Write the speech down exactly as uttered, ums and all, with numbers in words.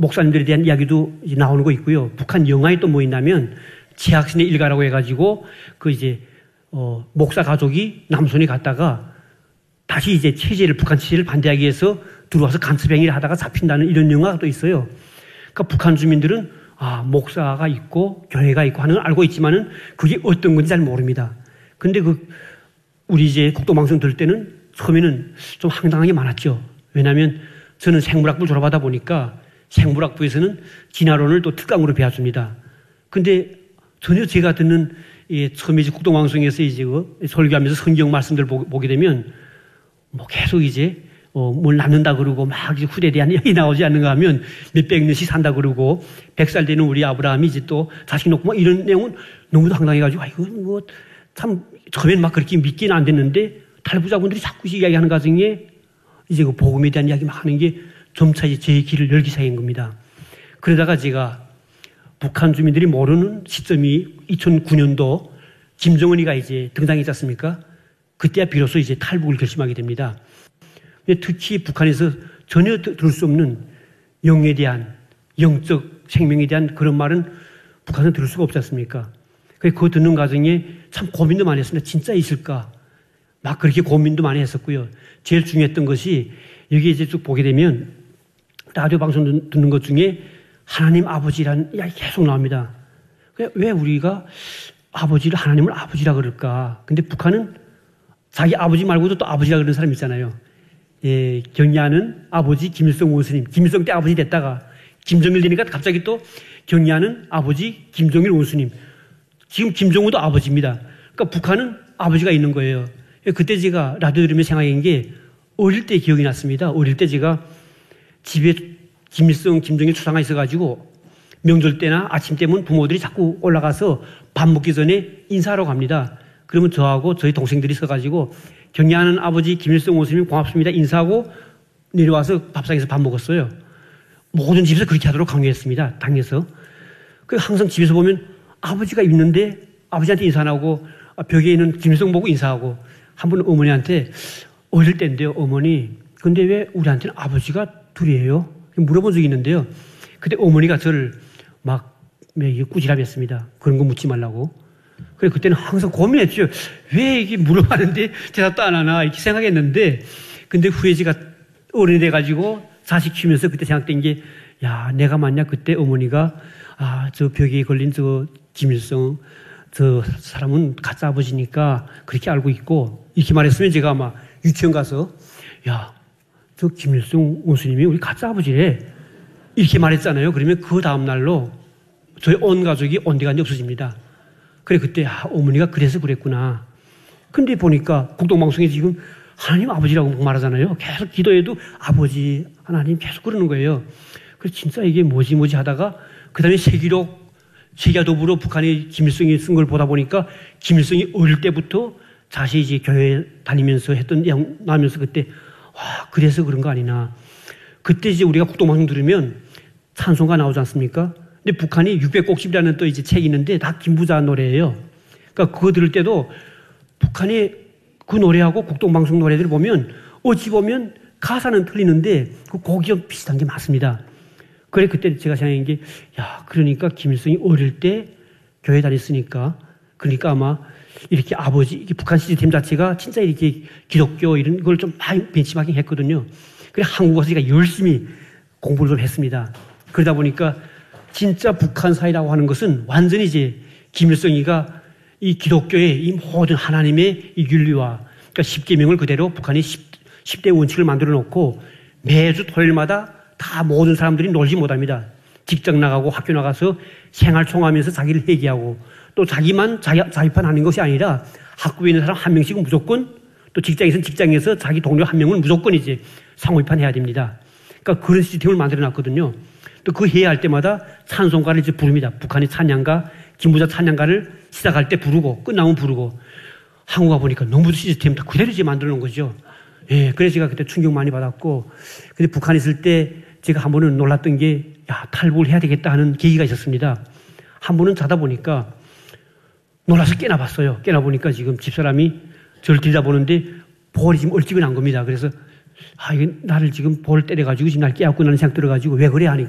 목사님들에 대한 이야기도 이제 나오는 거 있고요. 북한 영화에 또 뭐 있냐면 제학신의 일가라고 해가지고 그 이제 어, 목사 가족이 남손이 갔다가 다시 이제 체제를, 북한 체제를 반대하기 위해서 들어와서 간첩행위를 하다가 잡힌다는 이런 영화가 또 있어요. 그러니까 북한 주민들은 아, 목사가 있고 교회가 있고 하는 걸 알고 있지만은 그게 어떤 건지 잘 모릅니다. 근데 그 우리 이제 국도방송 들 때는 처음에는 좀 황당한 게 많았죠. 왜냐하면 저는 생물학부를 졸업하다 보니까 생물학부에서는 진화론을 또 특강으로 배웠습니다. 근데 전혀 제가 듣는 예, 처음에 이제 국도방송에서 이제 그 설교하면서 성경 말씀들 보게 되면 뭐 계속 이제 어, 뭘 낳는다 그러고 막 이제 후대에 대한 이야기 나오지 않는가 하면 몇백 년씩 산다 그러고 백 살 되는 우리 아브라함이 이제 또 자식 놓고 막 이런 내용은 너무도 황당해가지고 아, 이건 뭐 참 처음에는 막 그렇게 믿기는 안 됐는데 탈부자분들이 자꾸 이야기하는 과정에 이제 그 복음에 대한 이야기 막 하는 게 점차 이제 제 길을 열기 시작한 겁니다. 그러다가 제가 북한 주민들이 모르는 시점이 이천구 년도 김정은이가 이제 등장했지 않습니까? 그때야 비로소 이제 탈북을 결심하게 됩니다. 특히 북한에서 전혀 들을 수 없는 영에 대한, 영적 생명에 대한 그런 말은 북한에서 들을 수가 없지 않습니까? 그거 듣는 과정에 참 고민도 많이 했습니다. 진짜 있을까? 막 그렇게 고민도 많이 했었고요. 제일 중요했던 것이 여기 이제 쭉 보게 되면 라디오 방송 듣는 것 중에 하나님 아버지라는 이야기 계속 나옵니다. 왜 우리가 아버지를, 하나님을 아버지라 그럴까? 근데 북한은 자기 아버지 말고도 또 아버지라 그러는 사람이 있잖아요. 예, 경리하는 아버지 김일성 원수님. 김일성 때 아버지 됐다가 김정일 되니까 갑자기 또 경리하는 아버지 김정일 원수님. 지금 김정우도 아버지입니다. 그러니까 북한은 아버지가 있는 거예요. 그때 제가 라디오 들으며 생각한 게 어릴 때 기억이 났습니다. 어릴 때 제가 집에 김일성, 김정일 추상가 있어가지고 명절 때나 아침 때면 부모들이 자꾸 올라가서 밥 먹기 전에 인사하러 갑니다. 그러면 저하고 저희 동생들이 서가지고 경리하는 아버지 김일성 원수님 고맙습니다 인사하고 내려와서 밥상에서 밥 먹었어요. 모든 집에서 그렇게 하도록 강요했습니다. 당에서. 그 항상 집에서 보면 아버지가 있는데 아버지한테 인사 안 하고 벽에 있는 김일성 보고 인사하고 한 번 어머니한테 어릴 때인데요. 어머니 근데 왜 우리한테는 아버지가 둘이에요? 물어본 적이 있는데요. 그때 어머니가 저를 막 꾸지람했습니다. 그런 거 묻지 말라고. 그래 그때는 항상 고민했죠. 왜 이게 물어봤는데 대답도 안 하나 이렇게 생각했는데 근데 후에 제가 어른이 돼가지고 자식 키우면서 그때 생각된 게 야 내가 만약 그때 어머니가 아 저 벽에 걸린 저 김일성 저 사람은 가짜 아버지니까 그렇게 알고 있고 이렇게 말했으면 제가 아마 유치원 가서 야 저 김일성 원수님이 우리 가짜 아버지래 이렇게 말했잖아요. 그러면 그 다음날로 저희 온 가족이 온데간데 없어집니다. 그래 그때 아, 어머니가 그래서 그랬구나. 근데 보니까 국동방송에 지금 하나님 아버지라고 말하잖아요. 계속 기도해도 아버지 하나님 계속 그러는 거예요. 그래서 진짜 이게 뭐지 뭐지 하다가 그 다음에 세기록 세계도부로 북한이 김일성이 쓴 걸 보다 보니까 김일성이 어릴 때부터 자신이 이제 교회 다니면서 했던 내용 나오면서 그때 와 그래서 그런 거 아니나. 그때 이제 우리가 국동방송 들으면 찬송가 나오지 않습니까? 근데 북한이 육백곡집이라는 또 이제 책이 있는데 다 김부자 노래예요. 그러니까 그거 들을 때도 북한이 그 노래하고 국동방송 노래들을 보면 어찌 보면 가사는 틀리는데 그 곡이 비슷한 게 맞습니다. 그래 그때 제가 생각한 게 야 그러니까 김일성이 어릴 때 교회 다녔으니까 그러니까 아마 이렇게 아버지 이렇게 북한 시스템 자체가 진짜 이렇게 기독교 이런 걸 좀 많이 벤치마킹 했거든요. 그래 한국 와서 제가 열심히 공부를 좀 했습니다. 그러다 보니까 진짜 북한 사회라고 하는 것은 완전히 이제 김일성이가 이 기독교의 이 모든 하나님의 이 윤리와 그러니까 십계명을 그대로 북한이 십 대 원칙을 만들어 놓고 매주 토요일마다 다 모든 사람들이 놀지 못합니다. 직장 나가고 학교 나가서 생활 총하면서 자기를 회개하고 또 자기만 자기, 자기판 하는 것이 아니라 학교에 있는 사람 한 명씩은 무조건 또 직장에서는 직장에서 자기 동료 한 명은 무조건 이제 상호입판 해야 됩니다. 그러니까 그런 시스템을 만들어 놨거든요. 또 그 회의할 때마다 찬송가를 이제 부릅니다. 북한의 찬양가, 김부자 찬양가를 시작할 때 부르고 끝나면 부르고 한국 와 보니까 너무 시스템 다 그대로 이제 만들어 놓은 거죠. 예, 그래서 제가 그때 충격 많이 받았고 근데 북한에 있을 때 제가 한 번은 놀랐던 게 야, 탈북을 해야 되겠다 하는 계기가 있었습니다. 한 번은 자다 보니까 놀라서 깨나 봤어요. 깨나 보니까 지금 집사람이 저를 들여다보는데 볼이 지금 얼찍은 난 겁니다. 그래서 아, 이게 나를 지금 볼 때려가지고 지금 날 깨웠구나 하는 생각 들어가지고 왜 그래 하니까